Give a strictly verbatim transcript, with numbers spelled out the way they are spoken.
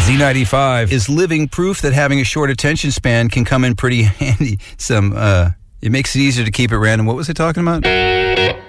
Z ninety-five is living proof that having a short attention span can come in pretty handy. Some, uh, it makes it easier to keep it random. What was it talking about?